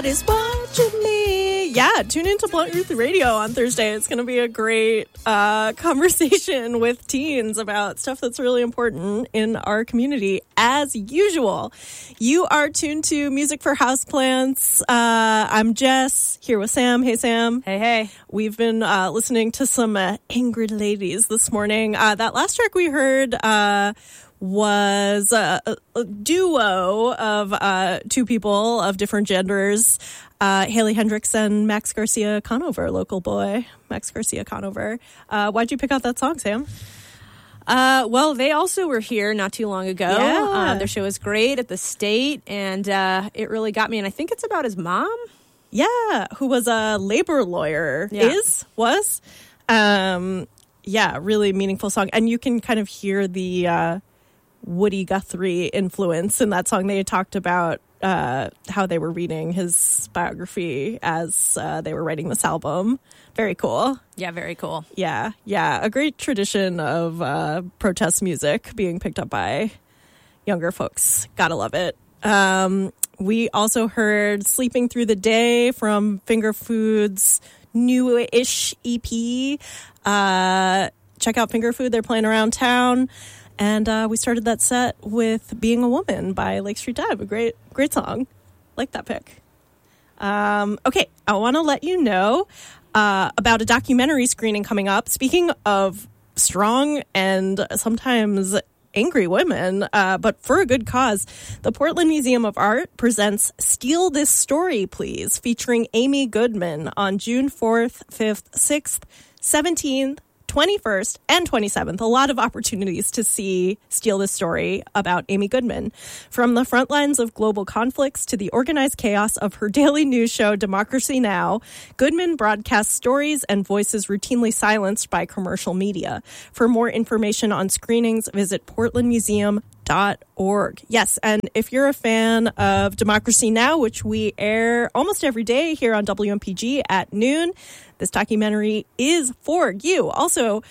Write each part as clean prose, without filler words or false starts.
God is watching me. Yeah, tune into Blunt Youth Radio on Thursday. It's going to be a great conversation with teens about stuff that's really important in our community, as usual. You are tuned to Music for Houseplants. I'm Jess, here with Sam. Hey, Sam. Hey, hey. We've been listening to some angry ladies this morning. That last track we heard was a duo of two people of different genders, Haley Hendricks and Max Garcia Conover, local boy, Max Garcia Conover. Why'd you pick out that song, Sam? Well, they also were here not too long ago. Yeah. Their show was great at the State, and it really got me. And I think it's about his mom. Yeah, who was a labor lawyer. Yeah. Was. Yeah, really meaningful song. And you can kind of hear the Woody Guthrie influence in that song. They talked about how they were reading his biography as they were writing this album. Very cool. Yeah, very cool. Yeah. A great tradition of protest music being picked up by younger folks. Gotta love it. We also heard Sleeping Through the Day from Finger Food's new-ish EP. Check out Finger Food. They're playing around town. And we started that set with Being a Woman by Lake Street Dive. A great song. Like that pick. Okay, I want to let you know about a documentary screening coming up. Speaking of strong and sometimes angry women, but for a good cause, the Portland Museum of Art presents Steal This Story, Please, featuring Amy Goodman on June 4th, 5th, 6th, 17th, 21st and 27th. A lot of opportunities to see Steal This Story about Amy Goodman. From the front lines of global conflicts to the organized chaos of her daily news show, Democracy Now!, Goodman broadcasts stories and voices routinely silenced by commercial media. For more information on screenings, visit portlandmuseum.org. Yes, and if you're a fan of Democracy Now!, which we air almost every day here on WMPG at noon, this documentary is for you. Also,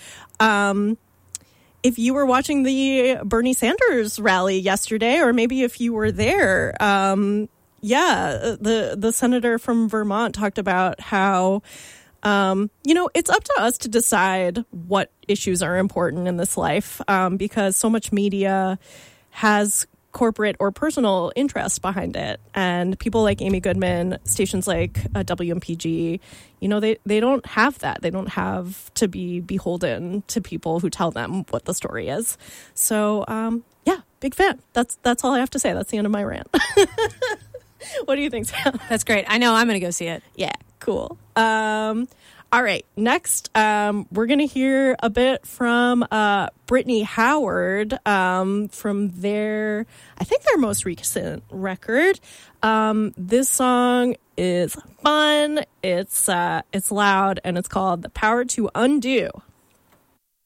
if you were watching the Bernie Sanders rally yesterday, or maybe if you were there, the senator from Vermont talked about how, it's up to us to decide what issues are important in this life, because so much media has corporate or personal interest behind it. And people like Amy Goodman, stations like WMPG, they don't have that. They don't have to be beholden to people who tell them what the story is. So, big fan. That's all I have to say. That's the end of my rant. What do you think, Sam? That's great. I know I'm going to go see it. Yeah, cool. All right, next, we're going to hear a bit from Brittany Howard from their most recent record. This song is fun, it's loud, and it's called The Power to Undo.